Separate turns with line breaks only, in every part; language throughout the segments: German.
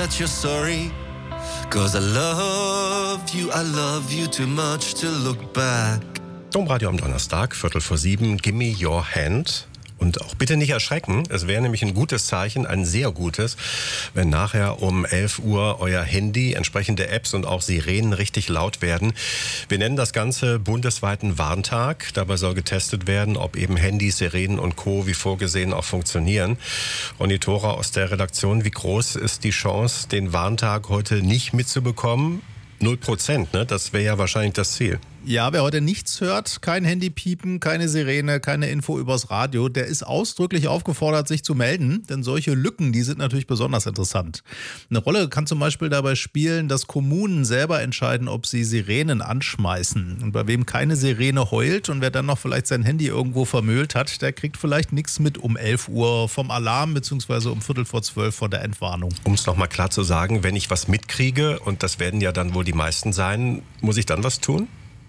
that you're sorry. 'Cause I love you too much to look back.
Domradio am Donnerstag, 6:15, Gimme Your Hand. Und auch bitte nicht erschrecken, es wäre nämlich ein gutes Zeichen, ein sehr gutes, wenn nachher um 11 Uhr euer Handy, entsprechende Apps und auch Sirenen richtig laut werden. Wir nennen das Ganze bundesweiten Warntag. Dabei soll getestet werden, ob eben Handys, Sirenen und Co. wie vorgesehen auch funktionieren. Ronny Thora aus der Redaktion, wie groß ist die Chance, den Warntag heute nicht mitzubekommen? 0%, ne? Das wäre ja wahrscheinlich das Ziel.
Ja, wer heute nichts hört, kein Handy piepen, keine Sirene, keine Info übers Radio, der ist ausdrücklich aufgefordert, sich zu melden, denn solche Lücken, die sind natürlich besonders interessant. Eine Rolle kann zum Beispiel dabei spielen, dass Kommunen selber entscheiden, ob sie Sirenen anschmeißen. Und bei wem keine Sirene heult und wer dann noch vielleicht sein Handy irgendwo vermüllt hat, der kriegt vielleicht nichts mit um 11 Uhr vom Alarm bzw. um 11:45 von der Entwarnung.
Um es nochmal klar zu sagen, wenn ich was mitkriege, und das werden ja dann wohl die meisten sein, muss ich dann was tun?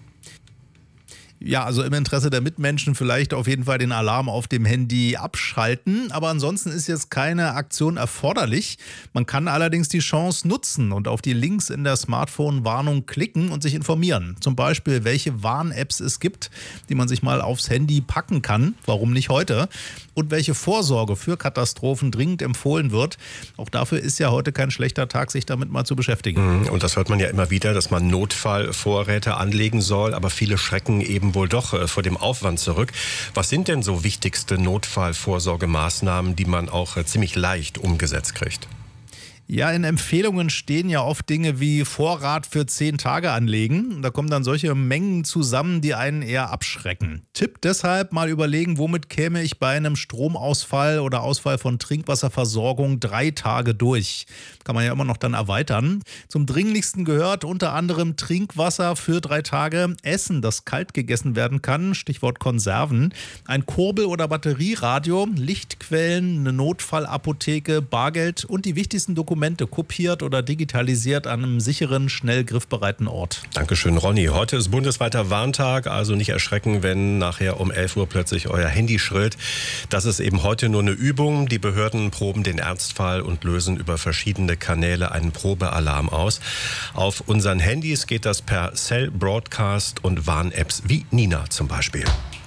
Ja, also im Interesse der Mitmenschen vielleicht auf jeden Fall den Alarm auf dem Handy abschalten. Aber ansonsten ist jetzt keine Aktion erforderlich. Man kann allerdings die Chance nutzen und auf die Links in der Smartphone-Warnung klicken und sich informieren. Zum Beispiel, welche Warn-Apps es gibt, die man sich mal aufs Handy packen kann. Warum nicht heute? Und welche Vorsorge für Katastrophen dringend empfohlen wird. Auch dafür ist ja heute kein schlechter Tag, sich damit mal zu beschäftigen.
Und das hört man ja immer wieder, dass man Notfallvorräte anlegen soll. Aber viele schrecken eben wohl doch vor dem Aufwand zurück. Was sind denn so wichtigste Notfallvorsorgemaßnahmen, die man auch ziemlich leicht umgesetzt kriegt?
Ja, in Empfehlungen stehen ja oft Dinge wie Vorrat für 10 Tage anlegen. Da kommen dann solche Mengen zusammen, die einen eher abschrecken. Tipp deshalb, mal überlegen, womit käme ich bei einem Stromausfall oder Ausfall von Trinkwasserversorgung 3 Tage durch. Kann man ja immer noch dann erweitern. Zum Dringlichsten gehört unter anderem Trinkwasser für 3 Tage, Essen, das kalt gegessen werden kann, Stichwort Konserven, ein Kurbel- oder Batterieradio, Lichtquellen, eine Notfallapotheke, Bargeld und die wichtigsten Dokumente kopiert oder digitalisiert an einem sicheren, schnell griffbereiten Ort.
Dankeschön, Ronny. Heute ist bundesweiter Warntag, also nicht erschrecken, wenn nachher um 11 Uhr plötzlich euer Handy schrillt. Das ist eben heute nur eine Übung. Die Behörden proben den Ernstfall und lösen über verschiedene Kanäle einen Probealarm aus. Auf unseren Handys geht das per Cell Broadcast und Warn-Apps wie Nina zum Beispiel.